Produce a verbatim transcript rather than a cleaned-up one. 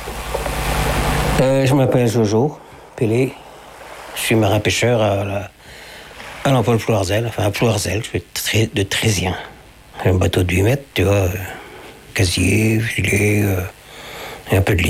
Euh, je m'appelle Jojo Pelé. Je suis marin-pêcheur à, la, à l'Empole Plouarzel, enfin à Plouarzel, je suis de Trésien. Un bateau de huit mètres, tu vois, euh, casier, filet, euh, et un peu de ligne.